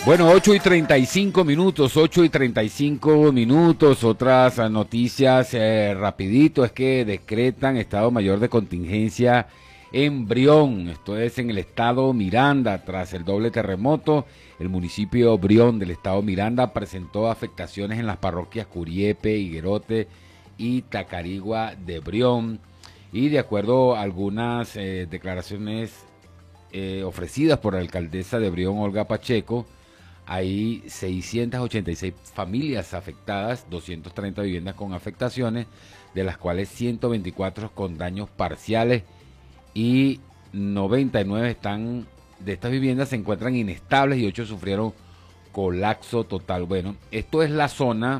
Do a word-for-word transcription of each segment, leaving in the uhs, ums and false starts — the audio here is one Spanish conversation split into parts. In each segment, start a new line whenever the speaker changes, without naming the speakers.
Bueno, ocho y treinta y cinco minutos, ocho y treinta y cinco minutos, otras noticias eh, rapidito, es que decretan estado mayor de contingencia en Brión, esto es en el estado Miranda, tras el doble terremoto, el municipio Brión del estado Miranda presentó afectaciones en las parroquias Curiepe, Higuerote y Tacarigua de Brión, y de acuerdo a algunas eh, declaraciones eh, ofrecidas por la alcaldesa de Brión, Olga Pacheco, hay seiscientas ochenta y seis familias afectadas, doscientas treinta viviendas con afectaciones, de las cuales ciento veinticuatro con daños parciales y noventa y nueve están de estas viviendas se encuentran inestables y ocho sufrieron colapso total. Bueno, esto es la zona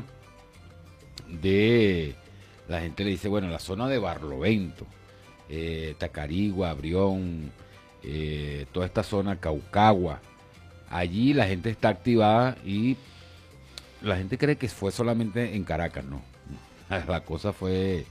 de, la gente le dice, bueno, la zona de Barlovento, eh, Tacarigua, Brión, eh, toda esta zona, Caucagua. Allí la gente está activada y la gente cree que fue solamente en Caracas, no. La cosa fue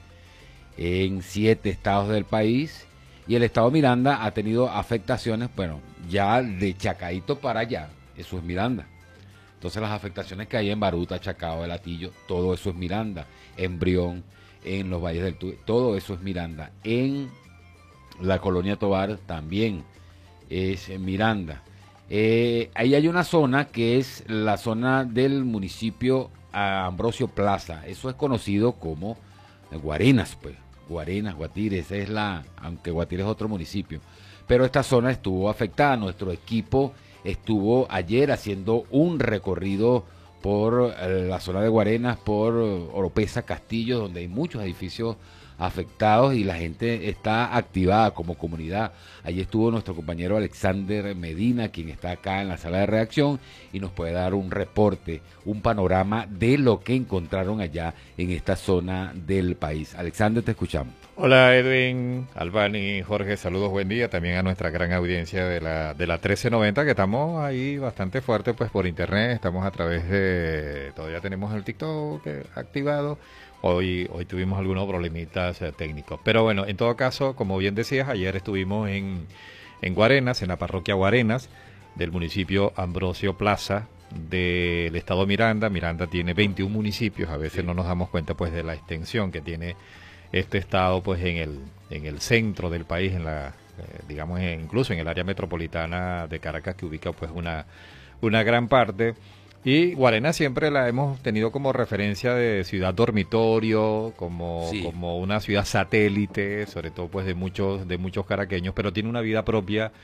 en siete estados del país y el estado Miranda ha tenido afectaciones, bueno, ya de Chacaíto para allá, eso es Miranda. Entonces las afectaciones que hay en Baruta, Chacao, El Hatillo, todo eso es Miranda. En Brión, en los Valles del Tuy, todo eso es Miranda. En la Colonia Tovar también es Miranda. Eh, ahí hay una zona que es la zona del municipio Ambrosio Plaza. Eso es conocido como Guarenas, pues. Guarenas, Guatire, esa es la, aunque Guatire es otro municipio. Pero esta zona estuvo afectada. Nuestro equipo estuvo ayer haciendo un recorrido por eh, la zona de Guarenas, por Oropesa, Castillo, donde hay muchos edificios afectados y la gente está activada como comunidad. Allí estuvo nuestro compañero Alexander Medina, quien está acá en la sala de redacción y nos puede dar un reporte, un panorama de lo que encontraron allá en esta zona del país. Alexander, te escuchamos.
Hola Edwin, Albani, Jorge, saludos, buen día, también a nuestra gran audiencia de la de la trece noventa, que estamos ahí bastante fuerte pues por internet, estamos a través de, todavía tenemos el TikTok activado. Hoy, hoy tuvimos algunos problemitas eh, técnicos. Pero bueno, en todo caso, como bien decías, ayer estuvimos en, en Guarenas, en la parroquia Guarenas, del municipio Ambrosio Plaza, del estado Miranda. Miranda tiene veintiún municipios, a veces sí. No nos damos cuenta pues de la extensión que tiene este estado pues en el, en el centro del país, en la, eh, digamos, en, incluso en el área metropolitana de Caracas, que ubica pues una, una gran parte. Y Guarenas siempre la hemos tenido como referencia de ciudad dormitorio, como, sí. como una ciudad satélite, sobre todo pues de muchos, de muchos caraqueños, pero tiene una vida propia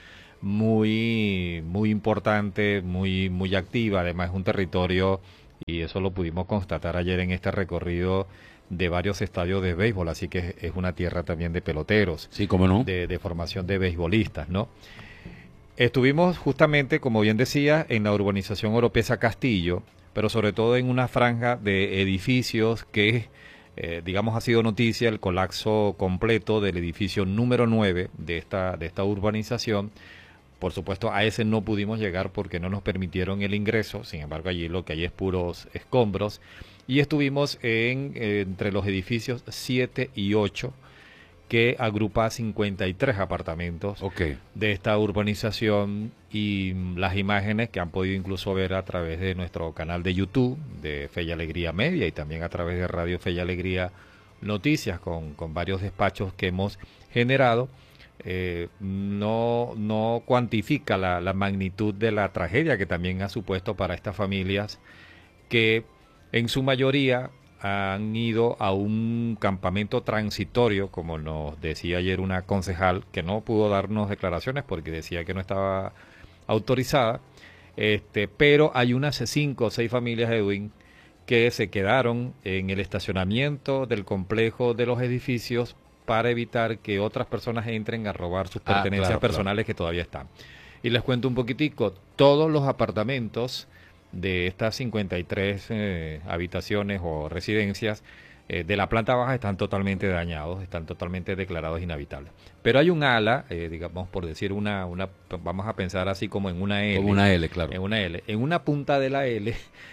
muy, muy importante, muy, muy activa. Además es un territorio, y eso lo pudimos constatar ayer en este recorrido, de varios estadios de béisbol, así que es una tierra también de peloteros,
sí, cómo no,
de, de formación de beisbolistas, ¿no? Estuvimos justamente, como bien decía, en la urbanización Oropesa Castillo, pero sobre todo en una franja de edificios que, eh, digamos, ha sido noticia el colapso completo del edificio número nueve de esta, de esta urbanización. Por supuesto, a ese no pudimos llegar porque no nos permitieron el ingreso, sin embargo, allí lo que hay es puros escombros. Y estuvimos en, eh, entre los edificios siete y ocho, que agrupa cincuenta y tres apartamentos
okay.
de esta urbanización, y las imágenes que han podido incluso ver a través de nuestro canal de YouTube de Fe y Alegría Media y también a través de Radio Fe y Alegría Noticias con, con varios despachos que hemos generado, eh, no, no cuantifica la, la magnitud de la tragedia que también ha supuesto para estas familias que en su mayoría han ido a un campamento transitorio, como nos decía ayer una concejal, que no pudo darnos declaraciones porque decía que no estaba autorizada, este, pero hay unas cinco o seis familias, Edwin, que se quedaron en el estacionamiento del complejo de los edificios para evitar que otras personas entren a robar sus
ah,
pertenencias
claro,
personales, claro, que todavía están. Y les cuento un poquitico, todos los apartamentos de estas cincuenta y tres eh, habitaciones o residencias eh, de la planta baja están totalmente dañados, están totalmente declarados inhabitables. Pero hay un ala, eh, digamos, por decir una, una, vamos a pensar así como en una L.
Como una L, claro.
En una L. En una punta de la L,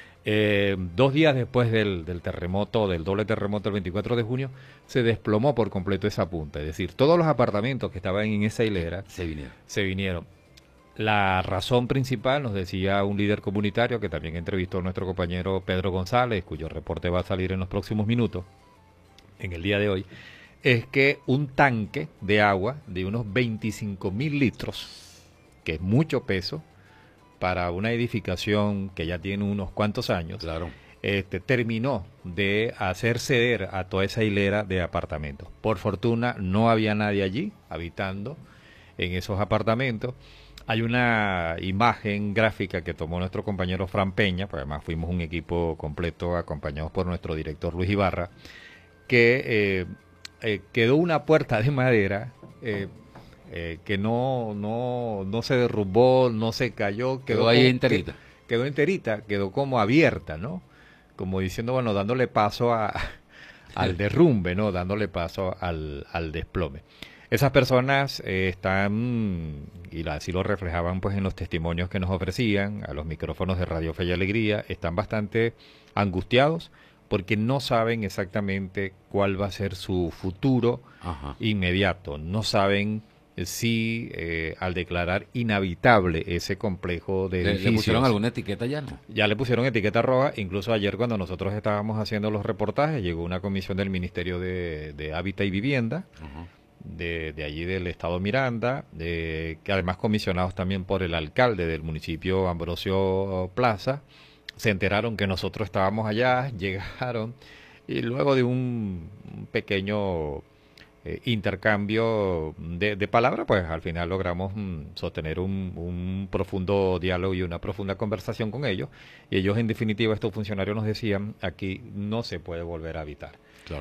eh, dos días después del, del terremoto, del doble terremoto del veinticuatro de junio, se desplomó por completo esa punta. Es decir, todos los apartamentos que estaban en esa hilera
se vinieron.
Se vinieron. La razón principal, nos decía un líder comunitario que también entrevistó a nuestro compañero Pedro González, cuyo reporte va a salir en los próximos minutos, en el día de hoy, es que un tanque de agua de unos veinticinco mil litros, que es mucho peso para una edificación que ya tiene unos cuantos años,
Claro.
este, terminó de hacer ceder a toda esa hilera de apartamentos. Por fortuna no había nadie allí habitando en esos apartamentos. Hay una imagen gráfica que tomó nuestro compañero Fran Peña, pues además fuimos un equipo completo acompañados por nuestro director Luis Ibarra, que eh, eh, quedó una puerta de madera eh, eh, que no, no, no se derrumbó, no se cayó, quedó,
Quedó ahí
como-
enterita.
que- quedó enterita, quedó como abierta, ¿no? Como diciendo, bueno, dándole paso a, al derrumbe, ¿no? Dándole paso al, al desplome. Esas personas eh, están, y la- así lo reflejaban pues en los testimonios que nos ofrecían a los micrófonos de Radio Fe y Alegría, están bastante angustiados porque no saben exactamente cuál va a ser su futuro
Ajá.
inmediato. No saben si eh, al declarar inhabitable ese complejo de
¿Le, le
edificios,
pusieron alguna etiqueta ya? No.
ya le pusieron etiqueta roja. Incluso ayer cuando nosotros estábamos haciendo los reportajes, llegó una comisión del Ministerio de, de Hábitat y Vivienda,
Ajá.
de, de allí del estado Miranda, de, que además comisionados también por el alcalde del municipio Ambrosio Plaza, se enteraron que nosotros estábamos allá, llegaron y luego de un pequeño eh, intercambio de, de palabras, pues al final logramos mm, sostener un, un profundo diálogo y una profunda conversación con ellos. Y ellos, en definitiva, estos funcionarios nos decían, aquí no se puede volver a habitar.
Claro.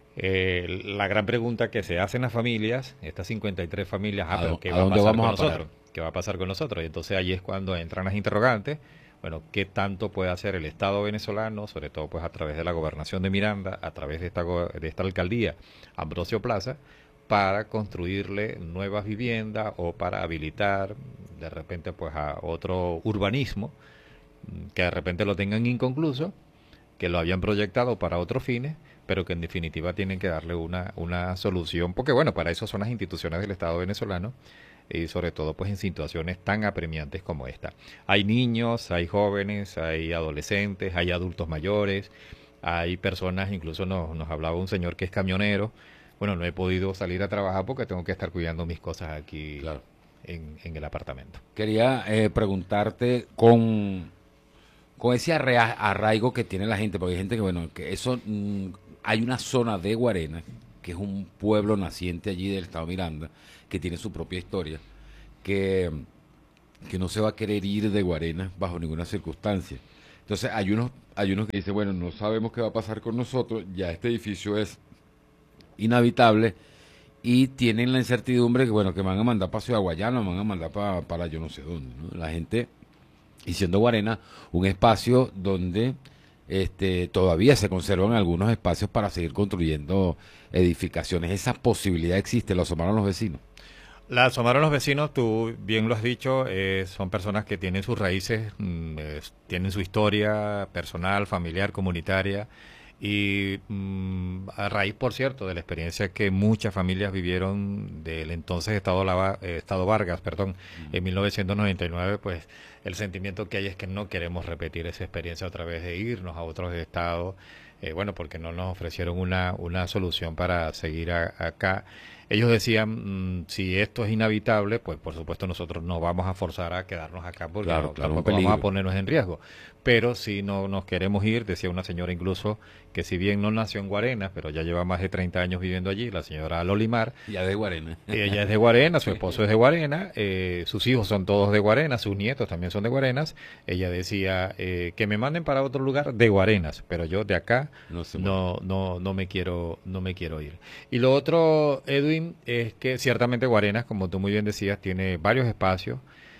Eh, la gran pregunta que se hacen las familias, estas cincuenta y tres familias, ah,
¿A
pero
dó-
¿qué
a
va a
dónde
pasar
vamos
con
a parar?
nosotros? ¿Qué va a pasar con nosotros? Y entonces ahí es cuando entran las interrogantes. Bueno, ¿qué tanto puede hacer el Estado venezolano, sobre todo pues a través de la gobernación de Miranda, a través de esta, go- de esta alcaldía, Ambrosio Plaza, para construirle nuevas viviendas o para habilitar de repente pues a otro urbanismo mm, que de repente lo tengan inconcluso, que lo habían proyectado para otros fines, pero que en definitiva tienen que darle una, una solución, porque bueno, para eso son las instituciones del Estado venezolano, y sobre todo pues en situaciones tan apremiantes como esta. Hay niños, hay jóvenes, hay adolescentes, hay adultos mayores, hay personas, incluso nos, nos hablaba un señor que es camionero. Bueno, no he podido salir a trabajar porque tengo que estar cuidando mis cosas aquí
Claro.
en, en el apartamento.
Quería eh, preguntarte con, con ese arrea- arraigo que tiene la gente, porque hay gente que, bueno, que eso, mm, hay una zona de Guarena, que es un pueblo naciente allí del estado Miranda, que tiene su propia historia, que, que no se va a querer ir de Guarena bajo ninguna circunstancia. Entonces hay unos, hay unos que dicen, bueno, no sabemos qué va a pasar con nosotros, ya este edificio es inhabitable y tienen la incertidumbre que, bueno, que van a mandar para Ciudad Guayana, van a mandar pa- para yo no sé dónde, ¿no? La gente, y siendo Guarena un espacio donde este, todavía se conservan algunos espacios para seguir construyendo edificaciones. Esa posibilidad existe, lo asomaron los vecinos.
La asomaron los vecinos, tú bien lo has dicho, eh, son personas que tienen sus raíces, mm, es- tienen su historia personal, familiar, comunitaria, y mm, a raíz, por cierto, de la experiencia que muchas familias vivieron del entonces Estado, Lava- eh, Estado Vargas, perdón, en mil novecientos noventa y nueve, pues el sentimiento que hay es que no queremos repetir esa experiencia otra vez de irnos a otros estados, eh, bueno, porque no nos ofrecieron una, una solución para seguir a- acá. Ellos decían, mm, si esto es inhabitable, pues por supuesto nosotros no vamos a forzar a quedarnos acá porque
Claro,
no,
claro, un
tampoco vamos a
peligro.
ponernos en riesgo. Pero si no nos queremos ir, decía una señora incluso que si bien no nació en Guarenas, pero ya lleva más de treinta años viviendo allí, la señora Lolimar,
Ya de Guarena.
ella es de Guarena, su esposo es de Guarena, eh, sus hijos son todos de Guarenas, sus nietos también son de Guarenas. Ella decía eh, que me manden para otro lugar de Guarenas, pero yo de acá
No se
no, no, no me quiero, no me quiero ir. Y lo otro, Edwin, es que ciertamente Guarenas, como tú muy bien decías, tiene varios espacios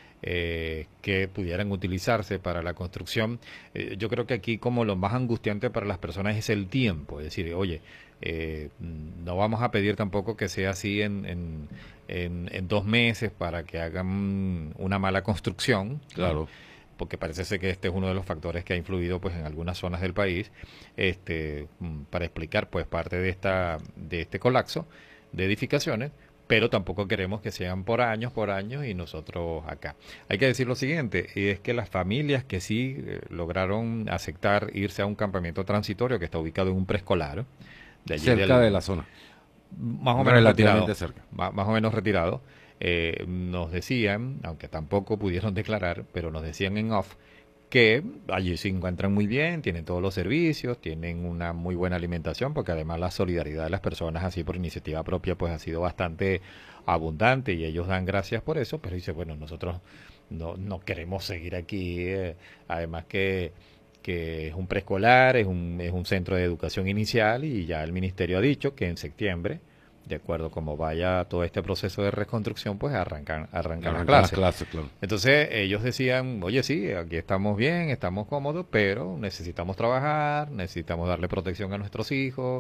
eh, que pudieran utilizarse para la construcción. Eh, yo creo que aquí como lo más angustiante para las personas es el tiempo, es decir, oye, eh, no vamos a pedir tampoco que sea así en, en, en, en dos meses para que hagan una mala construcción, ¿no?
Claro.
Porque parece ser que este es uno de los factores que ha influido pues en algunas zonas del país, este, mm, para explicar pues parte de esta, de este colapso de edificaciones, pero tampoco queremos que sean por años, por años y nosotros acá. Hay que decir lo siguiente, y es que las familias que sí eh, lograron aceptar irse a un campamento transitorio que está ubicado en un preescolar, de allí
Cerca
del,
de la zona.
más o menos
Relativamente
retirado,
cerca.
más, más o menos retirado, eh, nos decían, aunque tampoco pudieron declarar, pero nos decían en off, que allí se encuentran muy bien, tienen todos los servicios, tienen una muy buena alimentación, porque además la solidaridad de las personas así por iniciativa propia pues ha sido bastante abundante y ellos dan gracias por eso, pero dice, bueno, nosotros no, no queremos seguir aquí, eh, además que, que es un preescolar, es un, es un centro de educación inicial y ya el ministerio ha dicho que en septiembre, de acuerdo como vaya todo este proceso de reconstrucción, pues arrancan, arrancan las
Arrancan las
clases.
clases, claro.
Entonces ellos decían, oye, sí, aquí estamos bien, estamos cómodos, pero necesitamos trabajar, necesitamos darle protección a nuestros hijos,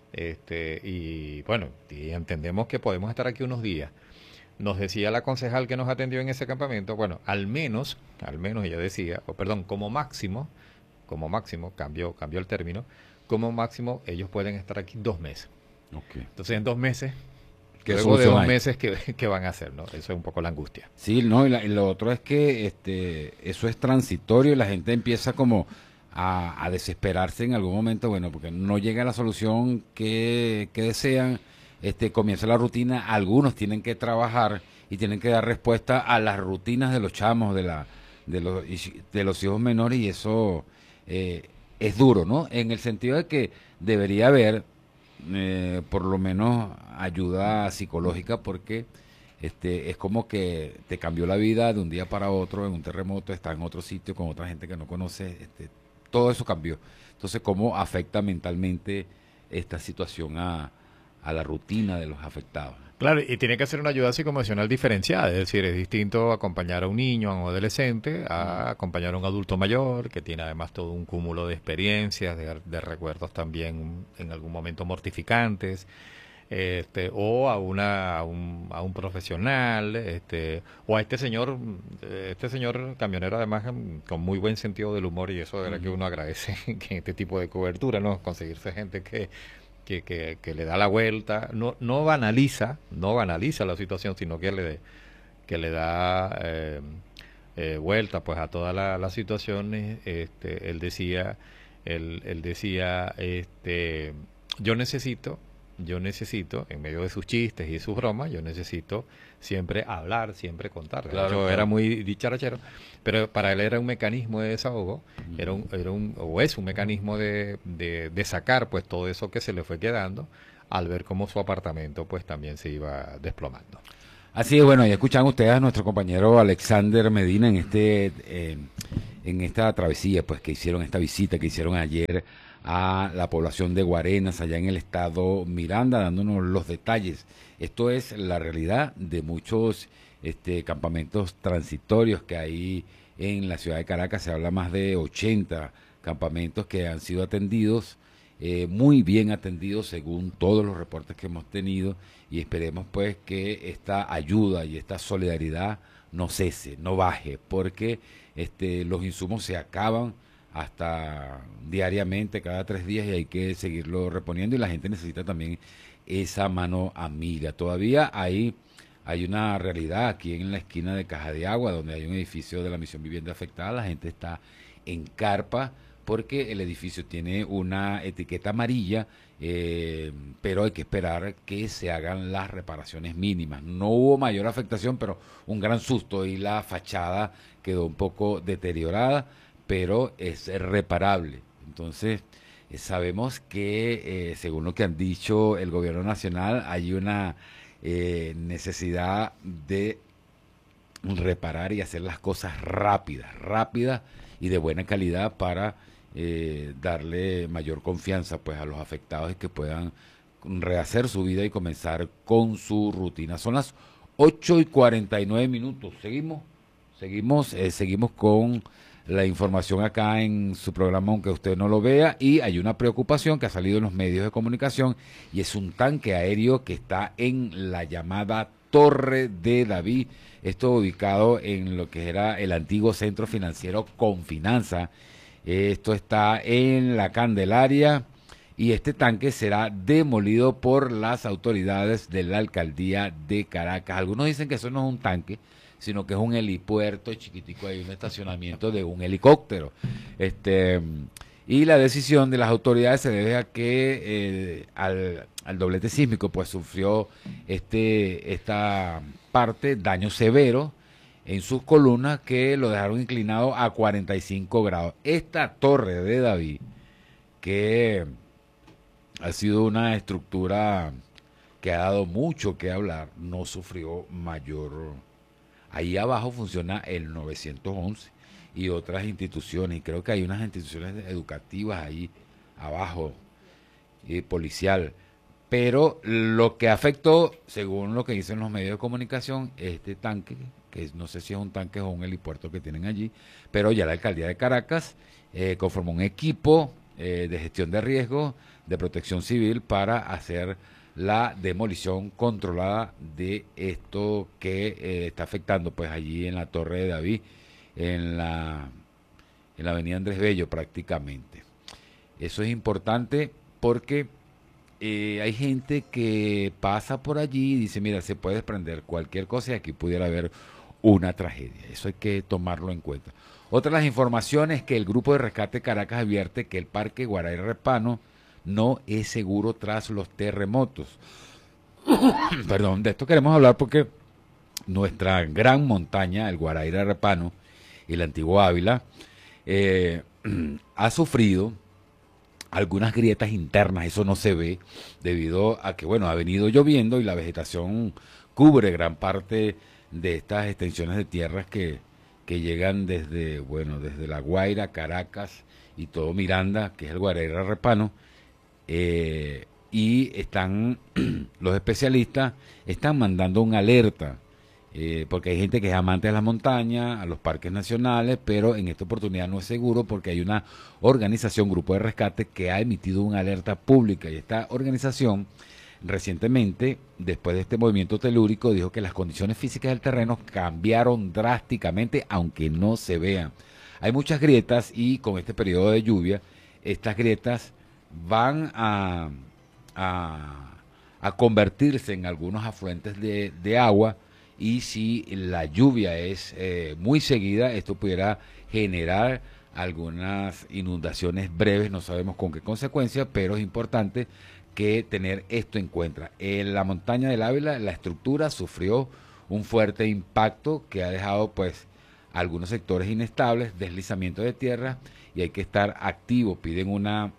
este, y bueno, y entendemos que podemos estar aquí unos días. Nos decía la concejal que nos atendió en ese campamento, bueno, al menos, al menos ella decía, o perdón, como máximo, como máximo, cambió, cambió el término, como máximo ellos pueden estar aquí dos meses.
Okay.
Entonces en dos meses,
¿Qué
luego de
solución
dos
hay?
meses, ¿qué, qué van a hacer? ¿No? Eso es un poco la angustia.
Sí, no, y, la- y lo otro es que este, eso es transitorio y la gente empieza como a, a desesperarse en algún momento, bueno, porque no llega la solución que, que desean, este, comienza la rutina, algunos tienen que trabajar y tienen que dar respuesta a las rutinas de los chamos, de la, de los, y- de los hijos menores y eso eh, es duro, ¿no? En el sentido de que debería haber eh, por lo menos ayuda psicológica porque este es como que te cambió la vida de un día para otro en un terremoto, está en otro sitio con otra gente que no conoce, este, todo eso cambió. Entonces, ¿cómo afecta mentalmente esta situación a, a la rutina de los afectados?
Claro, y tiene que ser una ayuda psicoemocional diferenciada, es decir, es distinto acompañar a un niño, a un adolescente, a acompañar a un adulto mayor, que tiene además todo un cúmulo de experiencias, de, de recuerdos también en algún momento mortificantes, este, o a una a un, a un profesional, este, o a este señor, eh, este señor camionero además mm, con muy buen sentido del humor y eso de verdad que
Ujú.
uno agradece que este tipo de cobertura, ¿no? Conseguirse gente que que, que, que le da la vuelta, no, no banaliza, no banaliza la situación, sino que le, que le da eh, eh, vuelta pues a todas la- las situaciones. Este, él decía, él, él decía, este, yo necesito, yo necesito, en medio de sus chistes y sus bromas, yo necesito siempre hablar, siempre contar. De
Claro,
hecho,
claro.
era muy dicharachero, pero para él era un mecanismo de desahogo, era un, era un, o es un mecanismo de, de, de sacar pues todo eso que se le fue quedando al ver cómo su apartamento pues también se iba desplomando.
Así es, bueno, ya escuchan ustedes a nuestro compañero Alexander Medina en este eh, en esta travesía, pues que hicieron esta visita que hicieron ayer a la población de Guarenas, allá en el estado Miranda, dándonos los detalles. Esto es la realidad de muchos este, campamentos transitorios que hay en la ciudad de Caracas. Se habla más de ochenta campamentos que han sido atendidos, eh, muy bien atendidos según todos los reportes que hemos tenido y esperemos pues que esta ayuda y esta solidaridad no cese, no baje, porque este, los insumos se acaban hasta diariamente, cada tres días y hay que seguirlo reponiendo y la gente necesita también esa mano amiga. Todavía hay, hay una realidad aquí en la esquina de Caja de Agua, donde hay un edificio de la Misión Vivienda Afectada, la gente está en carpa porque el edificio tiene una etiqueta amarilla, eh, pero hay que esperar que se hagan las reparaciones mínimas. No hubo mayor afectación, pero un gran susto y la fachada quedó un poco deteriorada, pero es reparable. Entonces, eh, sabemos que, eh, según lo que han dicho el gobierno nacional, hay una eh, necesidad de reparar y hacer las cosas rápidas, rápidas y de buena calidad para eh, darle mayor confianza pues a los afectados y que puedan rehacer su vida y comenzar con su rutina. Son las ocho y cuarenta y nueve minutos. Seguimos, seguimos, eh, seguimos con la información acá en su programa, aunque usted no lo vea, y hay una preocupación que ha salido en los medios de comunicación y es un tanque aéreo que está en la llamada Torre de David, esto ubicado en lo que era el antiguo centro financiero Confinanza. Esto está en la Candelaria y este tanque será demolido por las autoridades de la alcaldía de Caracas. Algunos dicen que eso no es un tanque, sino que es un helipuerto chiquitico, hay un estacionamiento de un helicóptero. Este, y la decisión de las autoridades se debe a que eh, al, al doblete sísmico pues sufrió este, esta parte daño severo en sus columnas que lo dejaron inclinado a cuarenta y cinco grados. Esta torre de David, que ha sido una estructura que ha dado mucho que hablar, no sufrió mayor. Ahí abajo funciona el novecientos once y otras instituciones, y creo que hay unas instituciones educativas ahí abajo, y policial. Pero lo que afectó, según lo que dicen los medios de comunicación, este tanque, que no sé si es un tanque o un helipuerto que tienen allí, pero ya la alcaldía de Caracas eh, conformó un equipo eh, de gestión de riesgo, de protección civil, para hacer la demolición controlada de esto que eh, está afectando pues allí en la Torre de David, en la, en la avenida Andrés Bello prácticamente. Eso es importante porque eh, hay gente que pasa por allí y dice, mira, se puede desprender cualquier cosa y aquí pudiera haber una tragedia. Eso hay que tomarlo en cuenta. Otra de las informaciones es que el Grupo de Rescate Caracas advierte que el Parque Guaraíra Repano no es seguro tras los terremotos. Perdón, de esto queremos hablar porque nuestra gran montaña, el Guaraíra Repano y el Antiguo Ávila, eh, ha sufrido algunas grietas internas. Eso no se ve debido a que, bueno, ha venido lloviendo y la vegetación cubre gran parte de estas extensiones de tierras que, que llegan desde, bueno, desde La Guaira, Caracas y todo Miranda, que es el Guaraíra Repano. Eh, y están los especialistas están mandando una alerta eh, porque hay gente que es amante de las montañas, a los parques nacionales, pero en esta oportunidad no es seguro porque hay una organización, Grupo de Rescate, que ha emitido una alerta pública, y esta organización recientemente, después de este movimiento telúrico, dijo que las condiciones físicas del terreno cambiaron drásticamente, aunque no se vean. Hay muchas grietas y con este periodo de lluvia, estas grietas van a, a, a convertirse en algunos afluentes de, de agua, y si la lluvia es eh, muy seguida, esto pudiera generar algunas inundaciones breves, no sabemos con qué consecuencia, pero es importante que tener esto en cuenta. En la montaña del Ávila, la estructura sufrió un fuerte impacto que ha dejado pues algunos sectores inestables, deslizamiento de tierra, y hay que estar activo. Piden una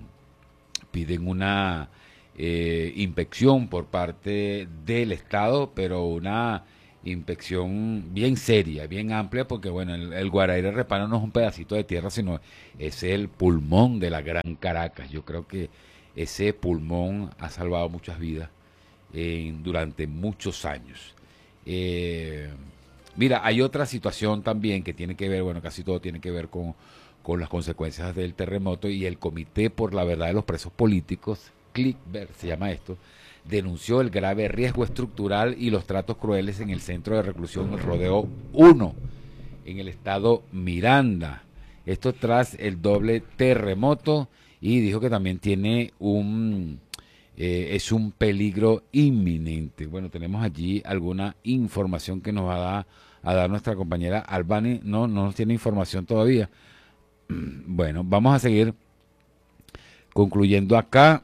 piden una eh, inspección por parte del Estado, pero una inspección bien seria, bien amplia, porque bueno, el, el Guaraíra Repano no es un pedacito de tierra, sino es el pulmón de la Gran Caracas. Yo creo que ese pulmón ha salvado muchas vidas eh, durante muchos años. Eh, mira, hay otra situación también que tiene que ver, bueno, casi todo tiene que ver con, con las consecuencias del terremoto, y el Comité por la Verdad de los Presos Políticos, CLICVER se llama esto, denunció el grave riesgo estructural y los tratos crueles en el centro de reclusión El Rodeo uno, en el estado Miranda. Esto tras el doble terremoto, y dijo que también tiene un eh, es un peligro inminente. Bueno, tenemos allí alguna información que nos va a dar, a dar nuestra compañera Albani. No, no nos tiene información todavía. Bueno, vamos a seguir concluyendo acá.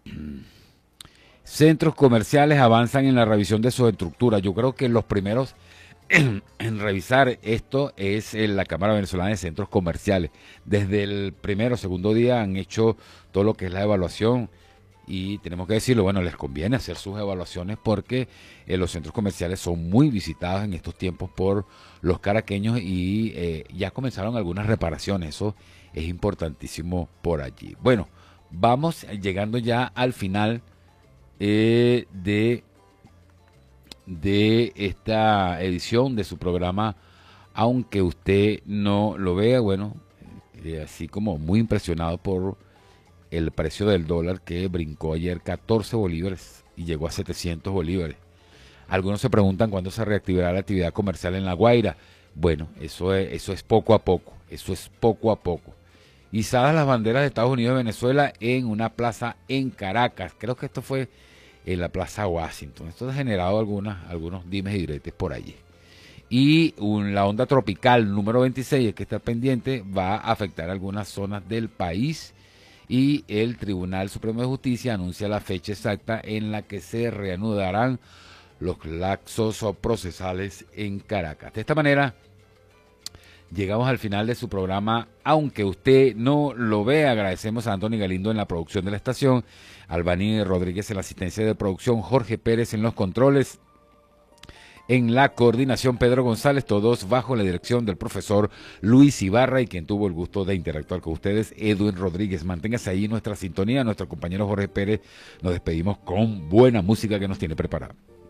Centros comerciales avanzan en la revisión de su estructura. Yo creo que los primeros en, en revisar esto es en la Cámara Venezolana de Centros Comerciales. Desde el primero o segundo día han hecho todo lo que es la evaluación, y tenemos que decirlo, bueno, les conviene hacer sus evaluaciones porque eh, los centros comerciales son muy visitados en estos tiempos por los caraqueños, y eh, ya comenzaron algunas reparaciones. Eso es importantísimo por allí. Bueno, vamos llegando ya al final eh, de de esta edición de su programa, aunque usted no lo vea. Bueno, eh, así como muy impresionado por el precio del dólar, que brincó ayer catorce bolívares y llegó a setecientos bolívares. Algunos se preguntan cuándo se reactivará la actividad comercial en La Guaira. Bueno, eso es, eso es poco a poco, eso es poco a poco. izadas las banderas de Estados Unidos y Venezuela en una plaza en Caracas. Creo que esto fue en la Plaza Washington. Esto ha generado algunas, algunos dimes y diretes por allí. Y un, la onda tropical número veintiséis, hay que estar pendiente, va a afectar algunas zonas del país y el Tribunal Supremo de Justicia anuncia la fecha exacta en la que se reanudarán los lapsos procesales en Caracas. De esta manera, llegamos al final de su programa, aunque usted no lo vea. Agradecemos a Anthony Galindo en la producción de la estación, Albany Rodríguez en la asistencia de producción, Jorge Pérez en los controles, en la coordinación Pedro González, todos bajo la dirección del profesor Luis Ibarra, y quien tuvo el gusto de interactuar con ustedes, Edwin Rodríguez. Manténgase ahí nuestra sintonía, nuestro compañero Jorge Pérez. Nos despedimos con buena música que nos tiene preparada.